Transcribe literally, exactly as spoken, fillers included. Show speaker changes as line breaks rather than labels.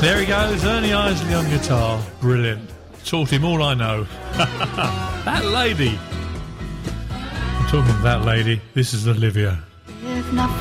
There he goes, Ernie Isley on guitar. Brilliant. Taught him all I know. That lady. I'm talking about that lady. This is Olivia.
If not